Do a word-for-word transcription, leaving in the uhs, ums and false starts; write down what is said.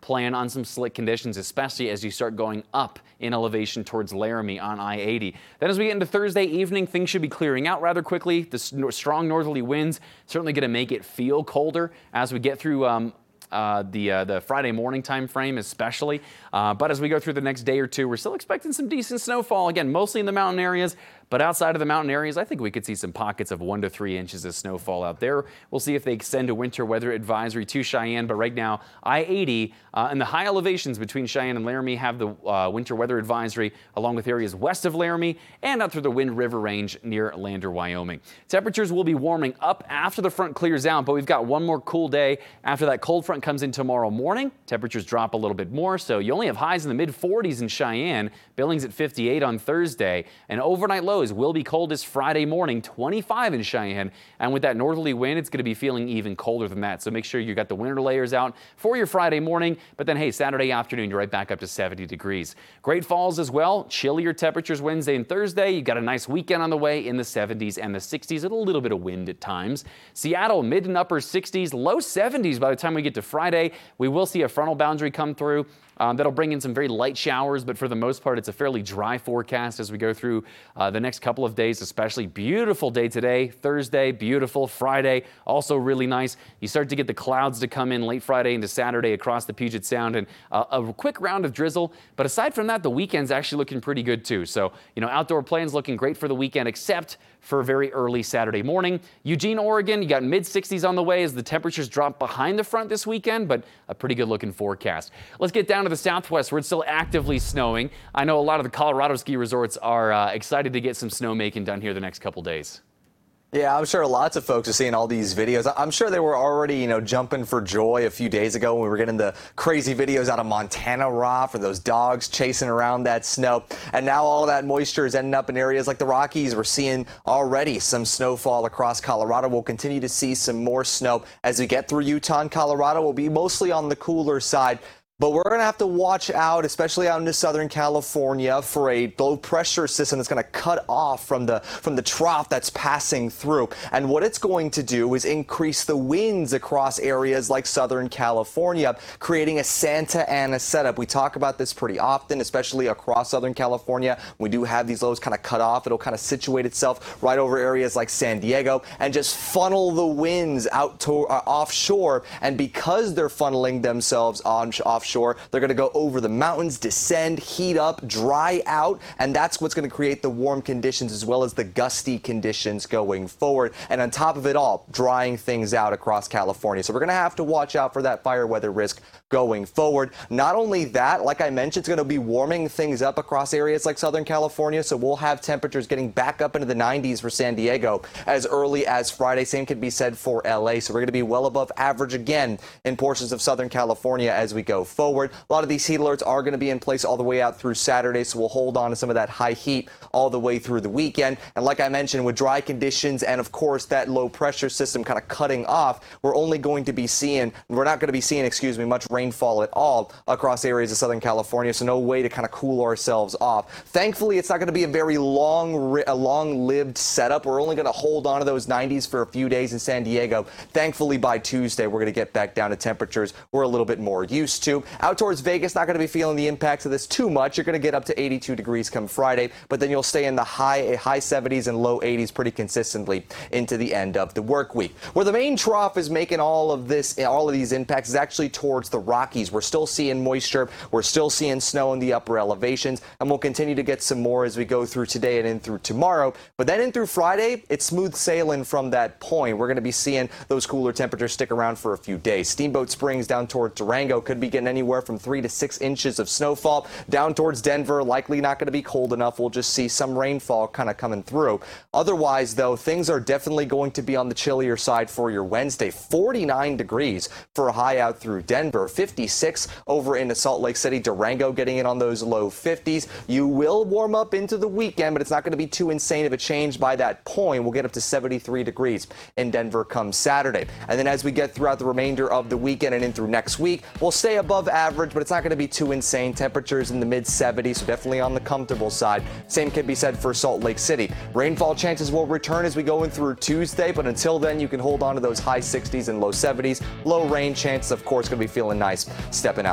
plan on some slick conditions, especially as you start going up in elevation towards Laramie on I eighty. Then as we get into Thursday evening, things should be clearing out rather quickly. The strong northerly winds certainly going to make it feel colder as we get through um, Uh, the uh, the Friday morning time frame especially. Uh, but as we go through the next day or two, we're still expecting some decent snowfall. Again, mostly in the mountain areas, but outside of the mountain areas, I think we could see some pockets of one to three inches of snowfall out there. We'll see if they extend a winter weather advisory to Cheyenne, but right now, I eighty uh, and the high elevations between Cheyenne and Laramie have the uh, winter weather advisory, along with areas west of Laramie and out through the Wind River Range near Lander, Wyoming. Temperatures will be warming up after the front clears out, but we've got one more cool day after that cold front comes in tomorrow morning. Temperatures drop a little bit more, so you only have highs in the mid forties in Cheyenne, Billings at fifty-eight on Thursday, and overnight lows will be coldest Friday morning, twenty-five in Cheyenne, and with that northerly wind, it's going to be feeling even colder than that, so make sure you got the winter layers out for your Friday morning, but then hey, Saturday afternoon, you're right back up to seventy degrees. Great Falls as well, chillier temperatures Wednesday and Thursday. You got a nice weekend on the way in the seventies and the sixties, with a little bit of wind at times. Seattle, mid and upper sixties, low seventies by the time we get to Friday. We will see a frontal boundary come through. Um, that'll bring in some very light showers, but for the most part, it's a fairly dry forecast as we go through uh, the next couple of days, especially. Beautiful day today, Thursday, beautiful. Friday, also really nice. You start to get the clouds to come in late Friday into Saturday across the Puget Sound, and uh, a quick round of drizzle. But aside from that, the weekend's actually looking pretty good too. So, you know, outdoor plans looking great for the weekend, except for a very early Saturday morning. Eugene, Oregon, you got mid sixties on the way as the temperatures drop behind the front this weekend, but a pretty good looking forecast. Let's get down to the southwest where it's still actively snowing. I know a lot of the Colorado ski resorts are uh, excited to get some snowmaking done here the next couple days. Yeah, I'm sure lots of folks are seeing all these videos. I'm sure they were already, you know, jumping for joy a few days ago when we were getting the crazy videos out of Montana raw for those dogs chasing around that snow. And now all of that moisture is ending up in areas like the Rockies. We're seeing already some snowfall across Colorado. We'll continue to see some more snow as we get through Utah and Colorado. We'll be mostly on the cooler side. But we're going to have to watch out, especially out into Southern California, for a low pressure system that's going to cut off from the from the trough that's passing through. And what it's going to do is increase the winds across areas like Southern California, creating a Santa Ana setup. We talk about this pretty often, especially across Southern California. We do have these lows kind of cut off. It'll kind of situate itself right over areas like San Diego and just funnel the winds out to uh, offshore. And because they're funneling themselves on offshore, Offshore. They're going to go over the mountains, descend, heat up, dry out, and that's what's going to create the warm conditions as well as the gusty conditions going forward. And on top of it all, drying things out across California. So we're going to have to watch out for that fire weather risk going forward. Not only that, like I mentioned, it's going to be warming things up across areas like Southern California, so we'll have temperatures getting back up into the nineties for San Diego as early as Friday. Same could be said for L A, so we're going to be well above average again in portions of Southern California as we go forward. A lot of these heat alerts are going to be in place all the way out through Saturday, so we'll hold on to some of that high heat all the way through the weekend. And like I mentioned, with dry conditions and, of course, that low pressure system kind of cutting off, we're only going to be seeing, we're not going to be seeing, excuse me, much rainfall at all across areas of Southern California, so no way to kind of cool ourselves off. Thankfully, it's not going to be a very long, a long-lived setup. We're only going to hold on to those nineties for a few days in San Diego. Thankfully, by Tuesday, we're going to get back down to temperatures we're a little bit more used to. Out towards Vegas, not going to be feeling the impacts of this too much. You're going to get up to eighty-two degrees come Friday, but then you'll stay in the high high seventies and low eighties pretty consistently into the end of the work week. Where the main trough is making all of this, all of these impacts is actually towards the Rockies. We're still seeing moisture. We're still seeing snow in the upper elevations, and we'll continue to get some more as we go through today and in through tomorrow. But then in through Friday, it's smooth sailing from that point. We're going to be seeing those cooler temperatures stick around for a few days. Steamboat Springs down toward Durango could be getting anywhere from three to six inches of snowfall. Down towards Denver, likely not going to be cold enough. We'll just see some rainfall kind of coming through. Otherwise, though, things are definitely going to be on the chillier side for your Wednesday. forty-nine degrees for a high out through Denver. fifty-six over into Salt Lake City. Durango getting in on those low fifties. You will warm up into the weekend, but it's not going to be too insane of a change by that point. We'll get up to seventy-three degrees in Denver come Saturday. And then as we get throughout the remainder of the weekend and in through next week, we'll stay above average, but it's not going to be too insane. Temperatures in the mid seventies, so definitely on the comfortable side. Same can be said for Salt Lake City. Rainfall chances will return as we go in through Tuesday, but until then, you can hold on to those high sixties and low seventies. Low rain chances, of course, going to be feeling nice stepping out.